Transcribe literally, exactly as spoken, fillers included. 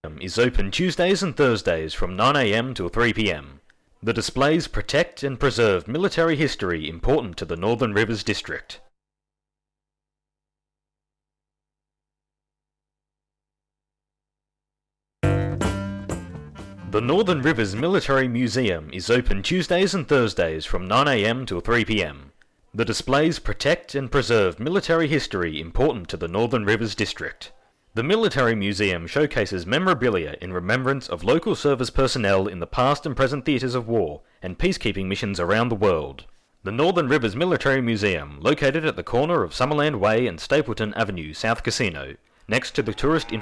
is open Tuesdays and Thursdays from nine a m till three p m. The displays protect and preserve military history important to the Northern Rivers District. The Northern Rivers Military Museum is open Tuesdays and Thursdays from nine a m till three p m. The displays protect and preserve military history important to the Northern Rivers District. The Military Museum showcases memorabilia in remembrance of local service personnel in the past and present theatres of war and peacekeeping missions around the world. The Northern Rivers Military Museum, located at the corner of Summerland Way and Stapleton Avenue, South Casino, next to the Tourist Information